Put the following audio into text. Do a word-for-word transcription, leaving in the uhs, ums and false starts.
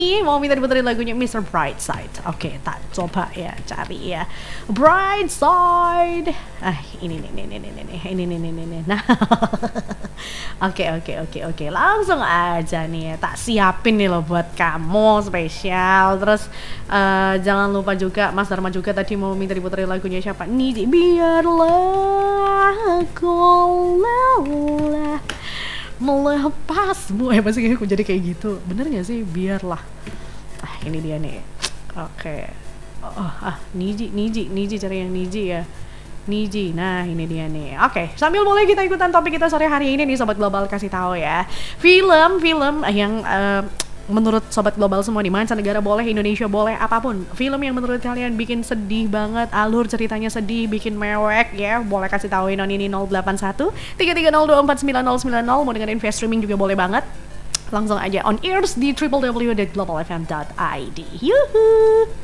Mau minta diputerin lagunya mister Brightside. Oke, tak coba ya cari ya. Brightside. Ah, ini nih nih nih nih nih ini nih nih nih nih. Nah. Oke, oke, oke, oke. Langsung aja nih ya. Tak siapin nih loh buat kamu spesial. Terus uh, jangan lupa juga Mas Dharma juga tadi mau minta diputerin lagunya siapa? Nih, biarlah aku lelah melepasmu. Eh pasti kayaknya aku jadi kayak gitu. Bener gak sih? Biarlah. Ah ini dia nih. Oke. Oh, ah Niji, Niji, Niji cari yang Niji ya. Niji. Nah ini dia nih. Oke. Sambil mulai kita ikutan topik kita sore hari ini nih Sobat Global, kasih tahu ya. Film, film yang uh, menurut Sobat Global semua di mancanegara boleh, Indonesia boleh, apapun. Film yang menurut kalian bikin sedih banget, alur ceritanya sedih, bikin mewek ya, boleh kasih tauin on ini nol delapan satu tiga tiga nol dua empat sembilan nol sembilan nol. Mau dengerin via streaming juga boleh banget. Langsung aja on ears di w w w dot global f m dot i d. Yuhuu.